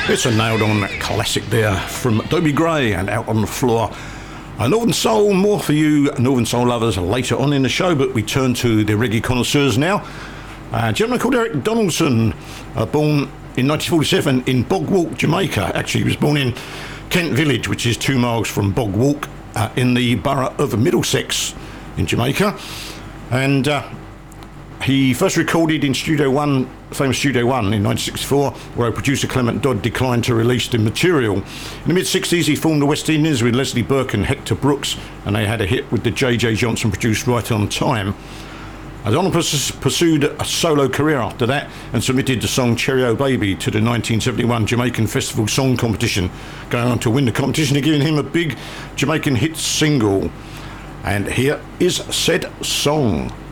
It's a nailed-on classic there from Dobie Gray and Out on the Floor. Northern Soul, more for you Northern Soul lovers later on in the show, but we turn to the reggae connoisseurs now. A gentleman called Eric Donaldson, born in 1947 in Bogwalk, Jamaica. Actually, he was born in Kent Village, which is 2 miles from Bogwalk, in the borough of Middlesex in Jamaica. And he first recorded in Studio One, famous Studio One, in 1964, where producer Clement Dodd declined to release the material. In the mid-60s, he formed the West Indians with Leslie Burke and Hector Brooks, and they had a hit with the J.J. Johnson produced Right on Time. Donald pursued a solo career after that and submitted the song Cherry O Baby to the 1971 Jamaican Festival Song Competition, going on to win the competition and giving him a big Jamaican hit single. And here is said song.